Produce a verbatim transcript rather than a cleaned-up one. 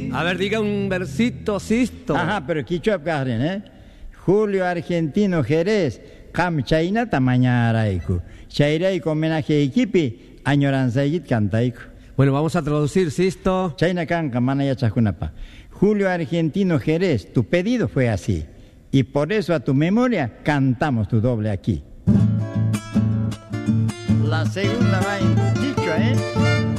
A ver, diga un versito, Sisto. Ajá, pero quichua karen, ¿eh? Julio Argentino Jerez, Cam Chayna tamañaraiku. Chayraiku homenaje equipi, añoranzayit cantaiku. Bueno, vamos a traducir, Sisto. Chayna canca, manaya chajunapa. Julio Argentino Jerez, tu pedido fue así. Y por eso a tu memoria cantamos tu doble aquí. La segunda va en quichua, ¿eh?